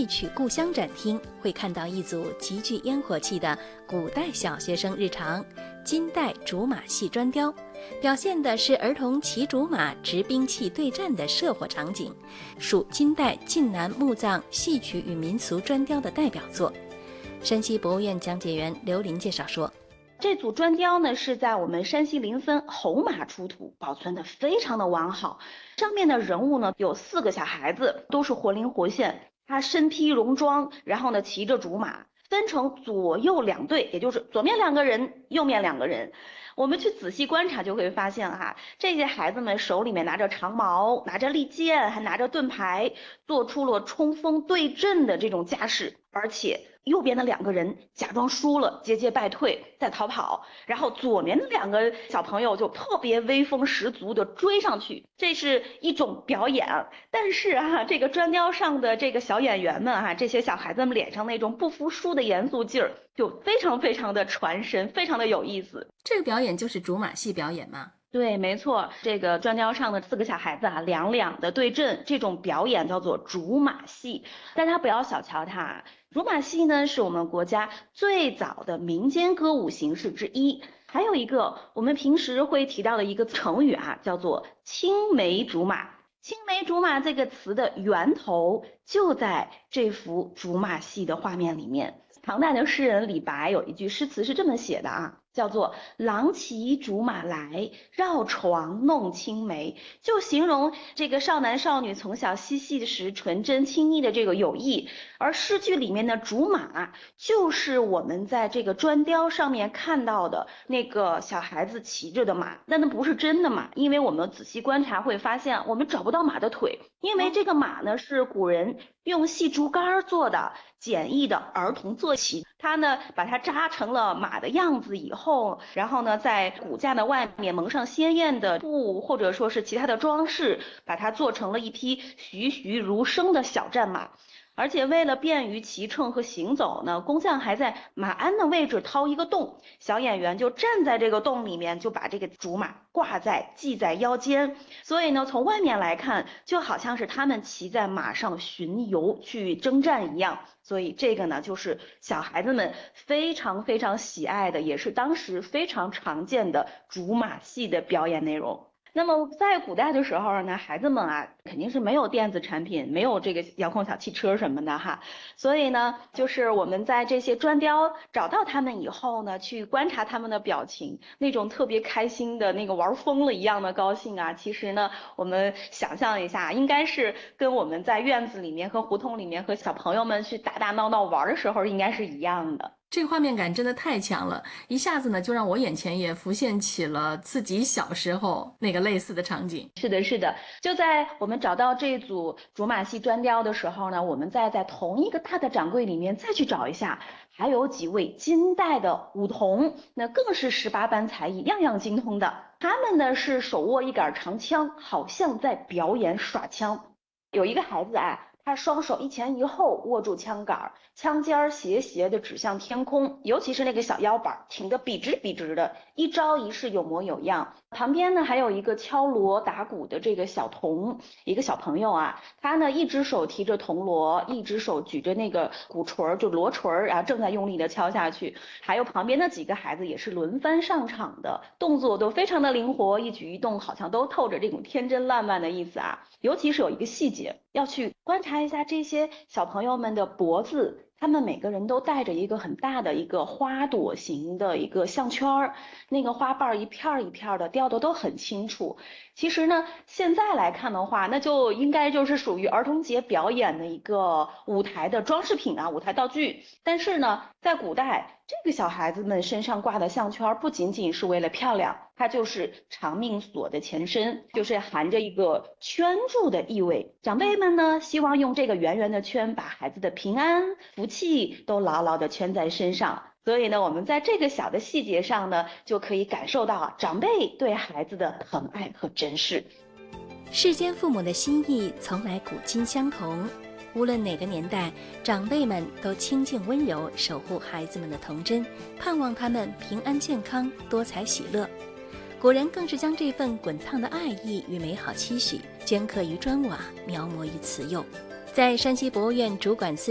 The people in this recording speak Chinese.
戏曲故乡展厅，会看到一组极具烟火气的古代小学生日常金代竹马戏砖雕，表现的是儿童骑竹马执兵器对战的射火场景，属金代晋南墓葬戏曲与民俗砖雕的代表作。山西博物院讲解员刘林介绍说， 这组砖雕呢是在我们山西临汾侯马出土，保存的非常的完好。上面的人物呢有4个小孩子，都是活灵活现，他身披戎装，然后呢骑着竹马，分成左右2队，也就是左面2个人，右面2个人。我们去仔细观察就会发现哈，这些孩子们手里面拿着长矛，拿着利剑，还拿着盾牌，做出了冲锋对阵的这种架势，而且右边的2个人假装输了，节节败退，在逃跑，然后左面的2个小朋友就特别威风十足的追上去，这是一种表演。但是这个砖雕上的这个小演员们这些小孩子们脸上那种不服输的严肃劲儿，就非常非常的传神，非常的有意思。 这个表演就是竹马戏表演吗？ 对，没错，这个砖雕上的4个小孩子两两的对阵，这种表演叫做竹马戏。大家不要小瞧它，竹马戏呢是我们国家最早的民间歌舞形式之一。还有一个我们平时会提到的一个成语叫做青梅竹马。青梅竹马这个词的源头就在这幅竹马戏的画面里面。唐代的诗人李白有一句诗词是这么写的叫做郎骑竹马来，绕床弄青梅，就形容这个少男少女从小嬉戏时纯真亲昵的这个友谊。而诗句里面的竹马就是我们在这个砖雕上面看到的那个小孩子骑着的马，但那不是真的马，因为我们仔细观察会发现我们找不到马的腿，因为这个马呢是古人用细竹竿做的简易的儿童坐骑，它呢把它扎成了马的样子以后，然后呢在骨架的外面蒙上鲜艳的布或者说是其他的装饰，把它做成了一匹栩栩如生的小战马。而且为了便于骑乘和行走呢，工匠还在马鞍的位置掏一个洞，小演员就站在这个洞里面，就把这个竹马系在腰间。所以呢，从外面来看，就好像是他们骑在马上巡游去征战一样。所以这个呢，就是小孩子们非常非常喜爱的，也是当时非常常见的竹马戏的表演内容。那么在古代的时候呢，孩子们肯定是没有电子产品，没有这个遥控小汽车什么的所以呢，就是我们在这些砖雕找到他们以后呢，去观察他们的表情，那种特别开心的那个玩疯了一样的高兴其实呢，我们想象一下，应该是跟我们在院子里面和胡同里面和小朋友们去打打闹闹玩的时候应该是一样的。 这个画面感真的太强了，一下子呢就让我眼前也浮现起了自己小时候那个类似的场景。 是的，是的，就在我们找到这组竹马戏砖雕的时候呢，我们再在同一个大的展柜里面再去找一下，还有几位金代的舞童，那更是18般才艺，样样精通的。他们呢是手握一杆长枪，好像在表演耍枪。有一个孩子他双手一前一后握住枪杆，枪尖斜斜的指向天空，尤其是那个小腰板挺得笔直笔直的，一招一式有模有样。旁边呢还有一个敲锣打鼓的这个小童，一个小朋友他呢一只手提着铜锣，一只手举着那个鼓槌就锣槌正在用力的敲下去。还有旁边的几个孩子也是轮番上场的，动作都非常的灵活，一举一动好像都透着这种天真烂漫的意思尤其是有一个细节要去观察一下这些小朋友们的脖子，他们每个人都戴着一个很大的一个花朵形的一个项圈，那个花瓣一片一片的雕的都很清楚。其实呢，现在来看的话，那就应该就是属于儿童节表演的一个舞台的装饰品舞台道具。但是呢，在古代，这个小孩子们身上挂的项圈不仅仅是为了漂亮，它就是长命锁的前身，就是含着一个圈住的意味。长辈们呢，希望用这个圆圆的圈把孩子的平安、福气都牢牢的圈在身上。所以呢，我们在这个小的细节上呢，就可以感受到长辈对孩子的疼爱和珍视。 世间父母的心意从来古今相同，无论哪个年代，长辈们都清静温柔，守护孩子们的童真，盼望他们平安健康，多彩喜乐。古人更是将这份滚烫的爱意与美好期许镌刻于砖瓦，描摹于瓷釉。在山西博物院主管司